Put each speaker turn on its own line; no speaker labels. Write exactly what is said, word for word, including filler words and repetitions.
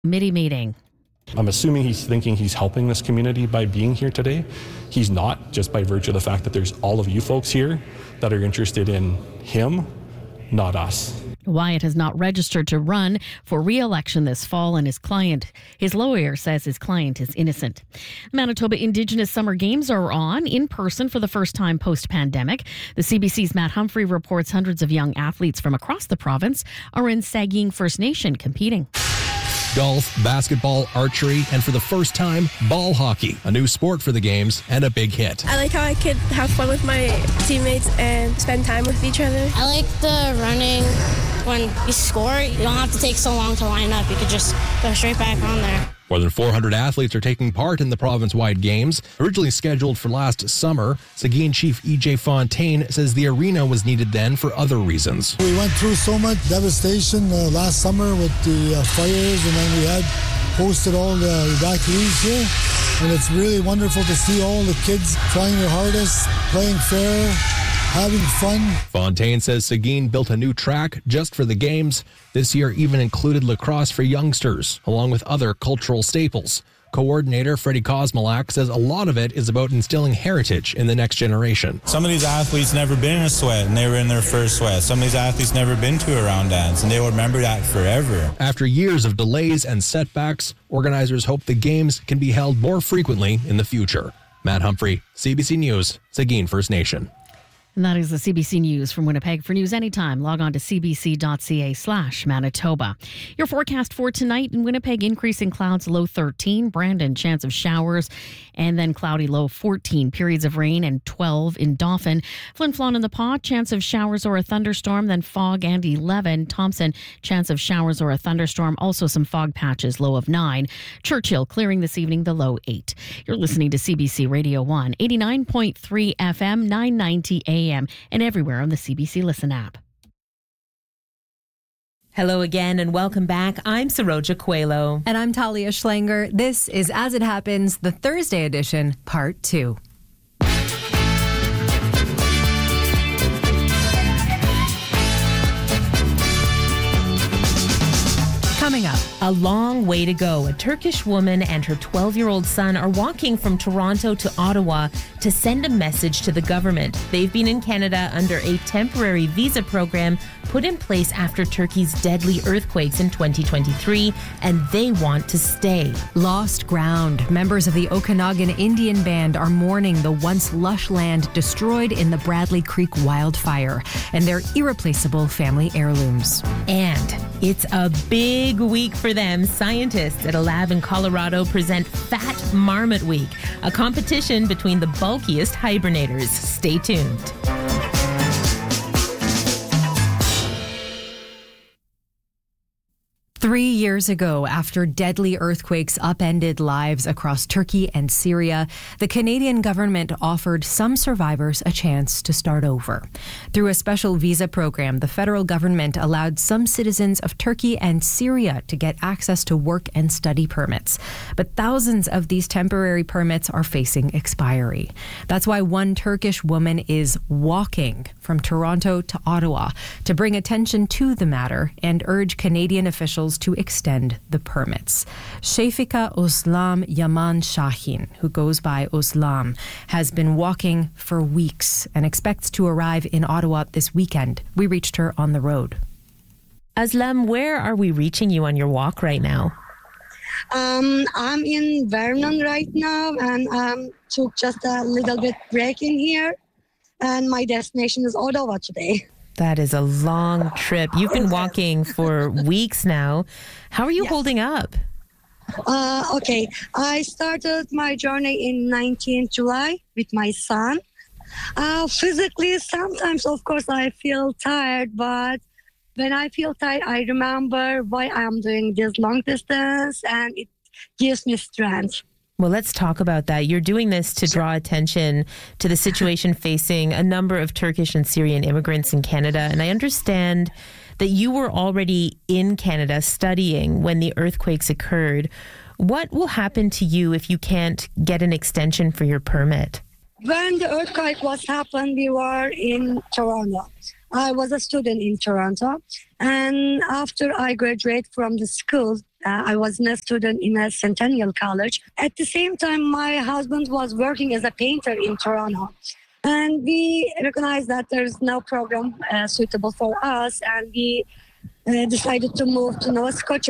Committee meeting.
I'm assuming he's thinking he's helping this community by being here today. He's not, just by virtue of the fact that there's all of you folks here that are interested in him, not us.
Wyatt has not registered to run for re-election this fall, and his client, his lawyer says his client is innocent. Manitoba Indigenous Summer Games are on in person for the first time post-pandemic. The C B C's Matt Humphrey reports hundreds of young athletes from across the province are in Saugeen First Nation competing.
Golf, basketball, archery, and for the first time, ball hockey, a new sport for the games and a big hit.
I like how I could have fun with my teammates and spend time with each other.
I like the running. When you score, you don't have to take so long to line up. You could just go straight back on there.
More than four hundred athletes are taking part in the province-wide games. Originally scheduled for last summer, Saugeen Chief E J Fontaine says the arena was needed then for other reasons.
We went through so much devastation uh, last summer with the uh, fires, and then we had hosted all the evacuees here. And it's really wonderful to see all the kids trying their hardest, playing fair, having fun.
Fontaine says Saugeen built a new track just for the games. This year even included lacrosse for youngsters, along with other cultural staples. Coordinator Freddie Kosmolak says a lot of it is about instilling heritage in the next generation.
Some of these athletes never been in a sweat, and they were in their first sweat. Some of these athletes never been to a round dance, and they will remember that forever.
After years of delays and setbacks, organizers hope the games can be held more frequently in the future. Matt Humphrey, C B C News, Saugeen First Nation.
And that is the C B C News from Winnipeg. For news anytime, log on to cbc.ca slash Manitoba. Your forecast for tonight in Winnipeg, increasing clouds, low thirteen. Brandon, chance of showers, and then cloudy, low fourteen. Periods of rain and twelve in Dauphin. Flin Flon in the Paw, chance of showers or a thunderstorm, then fog and eleven. Thompson, chance of showers or a thunderstorm, also some fog patches, low of nine. Churchill, clearing this evening, the low eight. You're listening to C B C Radio one, eighty-nine point three F M, nine ninety A M, and everywhere on the C B C Listen app.
Hello again and welcome back. I'm Saroja Coelho.
And I'm Talia Schlanger. This is As It Happens, the Thursday edition, part two. Coming up.
A long way to go. A Turkish woman and her twelve-year-old son are walking from Toronto to Ottawa to send a message to the government. They've been in Canada under a temporary visa program put in place after Turkey's deadly earthquakes in twenty twenty-three, and they want to stay.
Lost ground. Members of the Okanagan Indian Band are mourning the once lush land destroyed in the Bradley Creek wildfire and their irreplaceable family heirlooms.
And it's a big week for them. Scientists at a lab in Colorado present Fat Marmot Week, a competition between the bulkiest hibernators. Stay tuned.
Three years ago, after deadly earthquakes upended lives across Turkey and Syria, the Canadian government offered some survivors a chance to start over. Through a special visa program, the federal government allowed some citizens of Turkey and Syria to get access to work and study permits. But thousands of these temporary permits are facing expiry. That's why one Turkish woman is walking from Toronto to Ottawa to bring attention to the matter and urge Canadian officials to extend the permits. Shefika Oslam Yaman Shahin, who goes by Oslam, has been walking for weeks and expects to arrive in Ottawa this weekend. We reached her on the road.
Aslam, where are we reaching you on your walk right now?
Um, I'm in Vernon right now, and um, took just a little bit break in here, and my destination is Ottawa today.
That is a long trip. You've been walking for weeks now. How are you
yes.
holding up?
Uh, okay, I started my journey in nineteenth July with my son. Uh, physically, sometimes, of course, I feel tired, but when I feel tired, I remember why I'm doing this long distance, and it gives me strength.
Well, let's talk about that. You're doing this to draw attention to the situation facing a number of Turkish and Syrian immigrants in Canada. And I understand that you were already in Canada studying when the earthquakes occurred. What will happen to you if you can't get an extension for your permit?
When the earthquake was happened, we were in Toronto. I was a student in Toronto. And after I graduated from the school, Uh, I was a student in a Centennial College. At the same time, my husband was working as a painter in Toronto. And we recognized that there's no program uh, suitable for us, and we uh, decided to move to Nova Scotia.